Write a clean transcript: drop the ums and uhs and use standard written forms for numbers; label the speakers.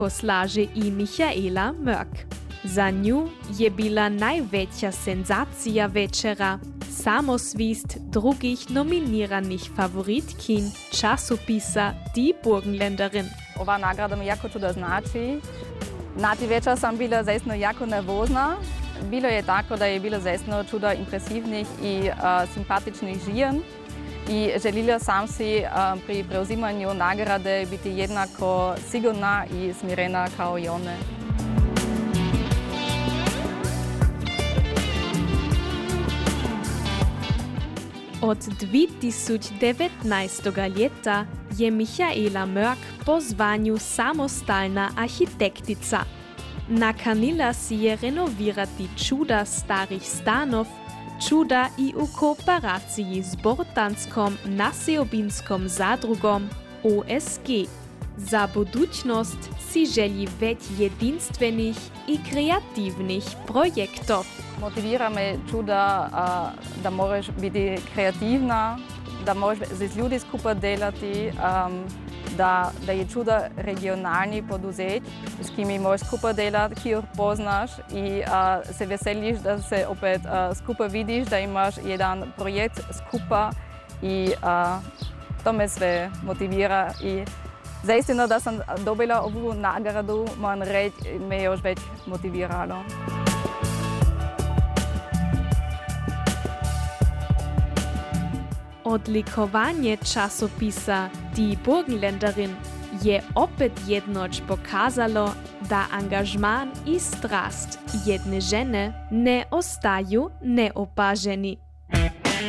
Speaker 1: Poslaže i Michaela Mörk. Za nju je bila najveća senzacija večera, samosvist drugih nominiranih favoritkin časopisa Die Burgenländerin.
Speaker 2: Ova nagrada mi jako čudo znači. Na ti večer sam bila zaistno jako nervozna. Bilo je tako da je bilo zaistno čudo impresivnih i simpatičnih žijen. I želila sam si pri preuzimanju nagrade biti jednako sigurna i smirena kao i one.
Speaker 1: Od 2019. ljeta je Michaela Mörk po zvanju samostalna arhitektica. Nakanila si je renovirati čuda starih stanov, čuda i u kooperaciji s Bortanskom naseobinskom zadrugom OSG. Za budućnost si želi već jedinstvenih i kreativnih projektov.
Speaker 2: Motivira me čuda da moraš biti kreativna, da moraš z ljudi skupaj delati, da je čudo regionalni poduzet, s kimi moraš skupaj delati, ki jih poznaš i se veseliš, da se opet skupaj vidiš, da imaš jedan projekt skupaj i to me sve motivira. I zaistino, da sam dobila ovu nagradu, moram reći, me još već motiviralo.
Speaker 1: Odlikovanje časopisa Die Burgenländerin je opet jednoć pokazalo, da angažman i strast jedne žene ne ostaju neopaženi.